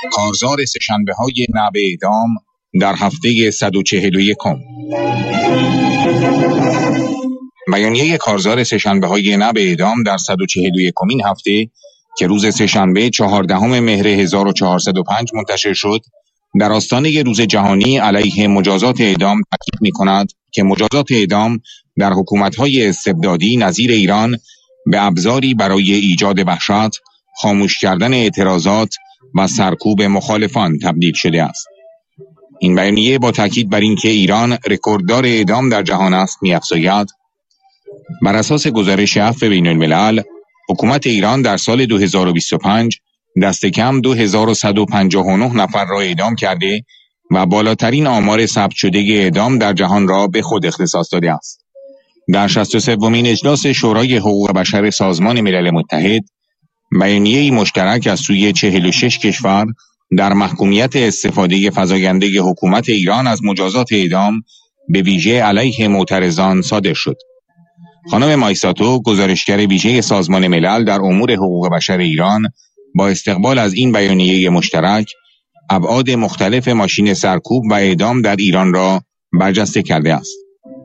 کارزار سه‌شنبه‌های نب اعدام در هفته 141. بیانیه کارزار سه‌شنبه‌های نب اعدام در 141مین هفته که روز سه‌شنبه 14 مهر 1405 منتشر شد، در آستانه روز جهانی علیه مجازات اعدام تاکید می‌کند که مجازات اعدام در حکومت‌های استبدادی نظیر ایران به ابزاری برای ایجاد وحشت، خاموش کردن اعتراضات و سرکوب مخالفان تبدیل شده است. این بیانیه با تاکید بر اینکه ایران رکورددار اعدام در جهان است می‌افزاید: بر اساس گزارش عفو بین الملل، حکومت ایران در سال 2025 دست کم 2159 نفر را اعدام کرده و بالاترین آمار ثبت شده اعدام در جهان را به خود اختصاص داده است. در 63مین اجلاس شورای حقوق بشر سازمان ملل متحد، بیانیه‌ای مشترک از سوی 46 کشور در محکومیت استفاده فزاینده حکومت ایران از مجازات اعدام به ویژه علیه معترضان صادر شد. خانم مایساتو، گزارشگر ویژه سازمان ملل در امور حقوق بشر ایران، با استقبال از این بیانیه مشترک، ابعاد مختلف ماشین سرکوب و اعدام در ایران را برجسته کرده است.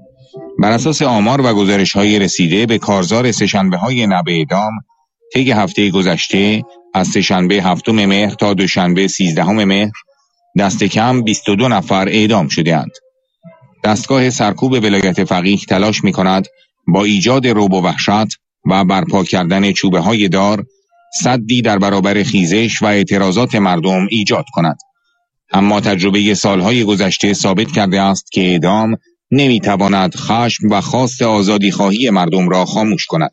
بر اساس آمار و گزارش‌های رسیده به کارزار سه‌شنبه‌های نب اعدام، طی هفته گذشته از سه‌شنبه 7 مهر تا دوشنبه 13 مهر دست کم 22 نفر اعدام شده‌اند. دستگاه سرکوب ولایت فقیه تلاش می‌کند با ایجاد رعب و وحشت و برپا کردن چوبه‌های دار سدی در برابر خیزش و اعتراضات مردم ایجاد کند. اما تجربه سالهای گذشته ثابت کرده است که اعدام نمی‌تواند خشم و خواست آزادی خواهی مردم را خاموش کند.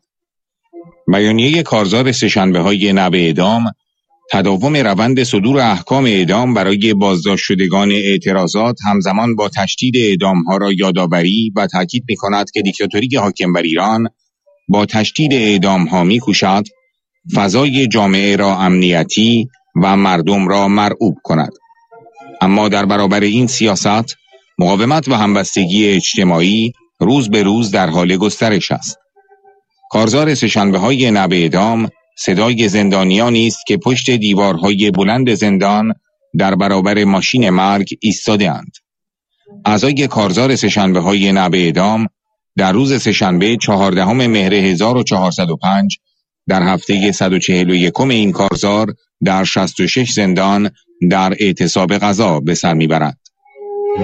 بیانیه کارزار سه‌شنبه‌های نب اعدام تداوم روند صدور احکام اعدام برای بازداشت شدگان اعتراضات همزمان با تشدید اعدام‌ها را یادآوری و تاکید می‌کند که دیکتاتوری حاکم بر ایران با تشدید اعدام‌ها می‌کوشد فضای جامعه را امنیتی و مردم را مرعوب کند. اما در برابر این سیاست، مقاومت و همبستگی اجتماعی روز به روز در حال گسترش است. کارزار سه‌شنبه‌های نب اعدام صدای زندانیانی است که پشت دیوارهای بلند زندان در برابر ماشین مرگ ایستاده‌اند. اعضای کارزار سه‌شنبه‌های نب اعدام در روز سه‌شنبه 14 مهر 1405 در هفته 141 این کارزار در 66 زندان در اعتصاب قضا به سر میبرند.